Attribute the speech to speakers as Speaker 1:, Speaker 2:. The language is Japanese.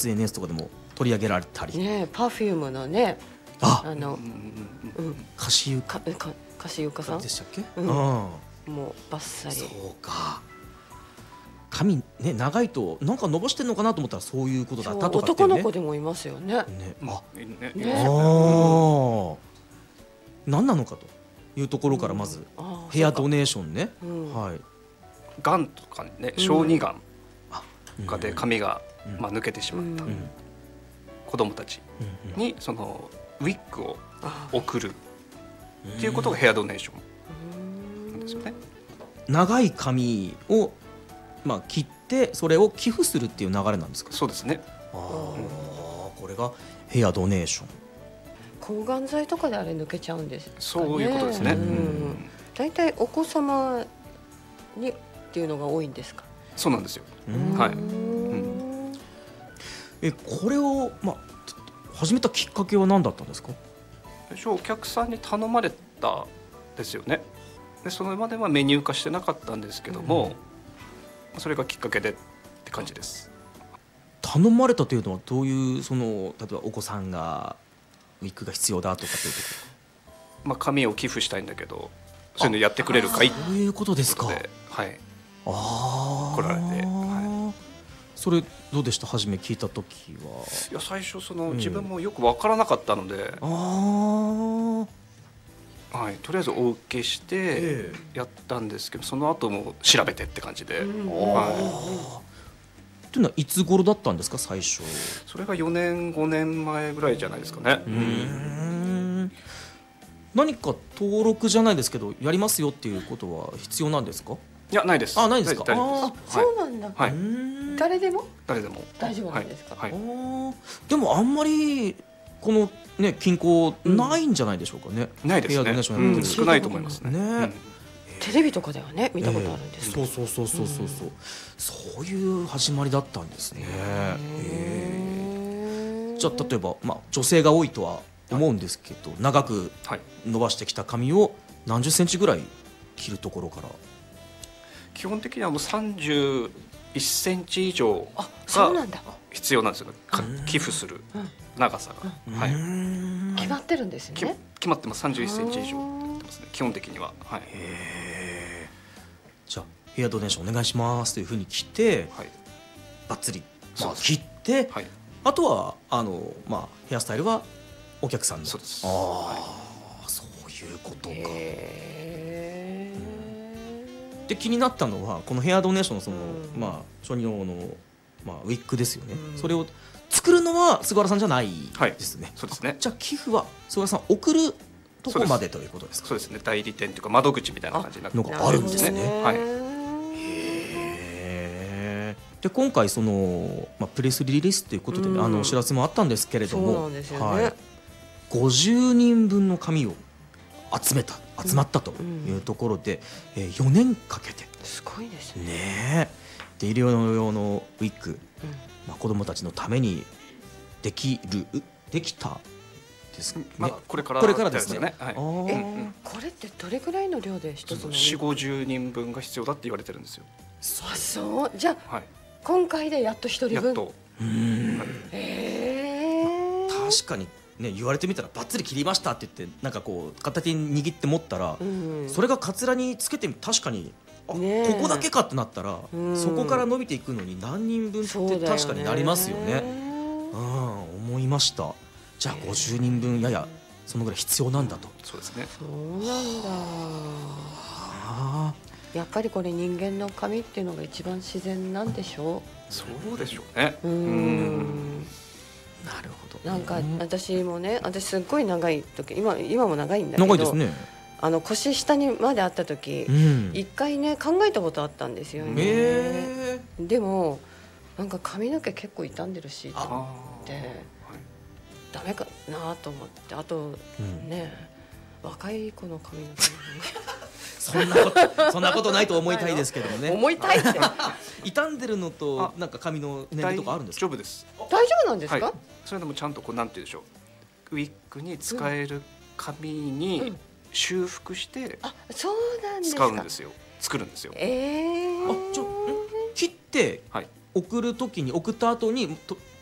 Speaker 1: SNS とかでも取り上げられたり
Speaker 2: ね、パフュームのね、
Speaker 1: カシユ
Speaker 2: カシユカさん
Speaker 1: でしたっけ、
Speaker 2: もうバッサリ。
Speaker 1: そうか、髪ね長いとなんか伸ばしてんのかなと思ったらそういうことだったとかっていうね。
Speaker 2: 男の子でもいますよね。
Speaker 1: 何なのかというところからまずヘアドネーションね、
Speaker 3: がんとかね、小児がんとかで髪が抜けてしまった子どもたちにそのウィッグを送るっていうことがヘアドネーションなんですよね。
Speaker 1: 長い髪を切ってそれを寄付するっていう流れなんですか。
Speaker 3: そうですね。
Speaker 1: これがヘアドネーション。
Speaker 2: 抗がん剤とかであれ抜けちゃうんですかね。
Speaker 3: そういうことですね。
Speaker 2: だいたいお子様にっていうのが多いんですか。
Speaker 3: そうなんですよ。はい。
Speaker 1: これを始めたきっかけは何だったんですか。
Speaker 3: お客さんに頼まれたですよね。でそれまではメニュー化してなかったんですけども、それがきっかけでって感じです。
Speaker 1: 頼まれたというのはどういう例えばお子さんがウィッグが必要だとかというと
Speaker 3: 髪を寄付したいんだけどそういうのやってくれるかい。
Speaker 1: そういうことですか。
Speaker 3: はい。来られて。
Speaker 1: それどうでした。初め聞いた時は。
Speaker 3: いや最初自分もよく分からなかったので、とりあえずお受けしてやったんですけど、その後も調べてって感じで。という
Speaker 1: のはいつ頃だったんですか最初。
Speaker 3: それが4年5年前ぐらいじゃないですかね。
Speaker 1: 何か登録じゃないですけどやりますよっていうことは必要なんですか。
Speaker 3: いやないです。
Speaker 1: ないですか。
Speaker 2: そうなんだ。誰でも大丈夫なんですか。
Speaker 1: でもあんまりこのね近郊ないんじゃないでしょうかね。
Speaker 3: ないですね。少ないと思いますね。
Speaker 2: テレビとかではね見たことあるんですけど。
Speaker 1: そういう始まりだったんですね。じゃあ例えば女性が多いとは思うんですけど、長く伸ばしてきた髪を何十センチぐらい切るところから。
Speaker 3: 基本的にはもう31センチ以上が必要なんですよ。寄付する長さが。
Speaker 2: 決まってるんですね。
Speaker 3: 決まってます。31センチ以上ですね。基本的には。
Speaker 1: じゃあヘアドネーションお願いしますというふうに来て、バッツリ切って、あとはヘアスタイルはお客さんの。
Speaker 3: そうです。
Speaker 1: そういうことか。で気になったのはこのヘアドネーションの小児用のウィッグですよね。それを作るのは菅原さんじゃないですね。
Speaker 3: そうですね。
Speaker 1: じゃあ寄付は菅原さん送るところまでということですか。
Speaker 3: そうですね。代理店というか窓口みたいな感じになって
Speaker 1: のがあるんですね。で今回プレスリリースということでお知らせもあったんですけれども、50人分の紙を集まったというところで、4年かけて。
Speaker 2: すごいですね。
Speaker 1: で医療用のウィッグ、子どもたちのためにできたですね。
Speaker 3: これからですね。
Speaker 2: これってどれくらいの量で一つの
Speaker 3: 4、50人分が必要だって言われてるんですよ。
Speaker 2: そうじゃあ今回でやっと1人分。
Speaker 1: 確かにね、言われてみたらバッツリ切りましたって言ってなんかこう片手に握って持ったら、それがカツラにつけて確かにここだけかってなったら、そこから伸びていくのに何人分って確かになりますよね。思いました。じゃあ50人分ややそのぐらい必要なんだと。
Speaker 3: そうですね。
Speaker 2: そうなんだ。やっぱりこれ人間の髪っていうのが一番自然なんでしょう。
Speaker 3: そうでしょうね。
Speaker 1: なるほど。
Speaker 2: なんか私もね、私すっごい長い時、今も長いんだけど、
Speaker 1: 長いですね。
Speaker 2: 腰下にまであった時、一回ね考えたことあったんですよね。でもなんか髪の毛結構傷んでるしと思ってダメかなと思って、あとね、若い子の髪の毛
Speaker 1: そんなことないと思いたいですけどもね。
Speaker 2: 思いたいって
Speaker 1: 傷んでるのとなんか髪の年齢とかあるんですか。
Speaker 3: 大丈夫です。
Speaker 2: 大丈夫なんですか。
Speaker 3: それでもちゃんとなんて言うでしょう、ウィッグに使える髪に修復して使うんですよ。作るんですよ。
Speaker 1: 切って送る時に送った後に